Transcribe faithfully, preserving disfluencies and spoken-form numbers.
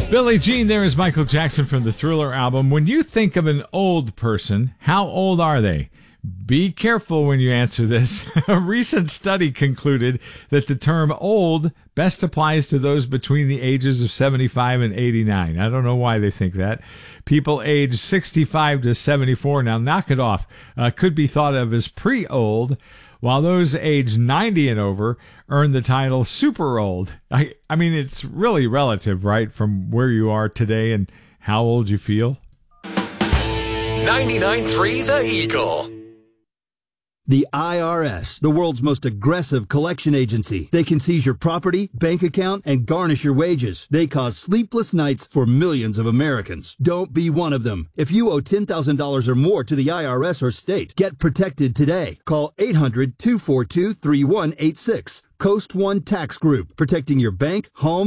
Billie Jean, there is Michael Jackson from the Thriller album. When you think of an old person, how old are they? Be careful when you answer this. A recent study concluded that the term old best applies to those between the ages of seventy-five and eighty-nine. I don't know why they think that. People aged sixty-five to seventy-four, now knock it off, uh, could be thought of as pre-old, while those aged ninety and over earn the title super old. I, I mean, it's really relative, right, from where you are today and how old you feel. ninety-nine point three The Eagle. The I R S, the world's most aggressive collection agency. They can seize your property, bank account, and garnish your wages. They cause sleepless nights for millions of Americans. Don't be one of them. If you owe ten thousand dollars or more to the I R S or state, get protected today. Call eight hundred, two four two, three one eight six. Coast One Tax Group, protecting your bank, home,